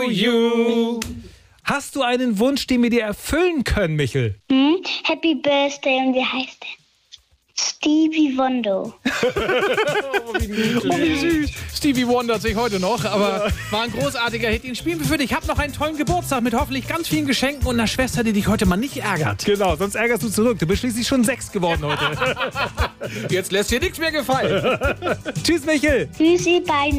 you. Hast du einen Wunsch, den wir dir erfüllen können, Michel? Happy Birthday und wie heißt der? Stevie Wonder. Oh, wie süß. Stevie wundert sich heute noch, aber war ein großartiger Hit. Den spielen wir für dich. Hab noch einen tollen Geburtstag mit hoffentlich ganz vielen Geschenken und einer Schwester, die dich heute mal nicht ärgert. Genau, sonst ärgerst du zurück. Du bist schließlich schon 6 geworden heute. Jetzt lässt dir nichts mehr gefallen. Tschüss, Michel. Tschüss, ihr beiden.